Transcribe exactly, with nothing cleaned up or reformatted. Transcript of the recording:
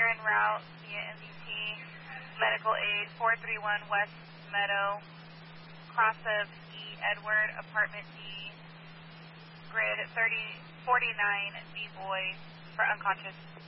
en route via M V T, medical aid, four three one West Meadow, cross of E. Edward, apartment D, grid thirty forty-nine, B boy, for unconscious.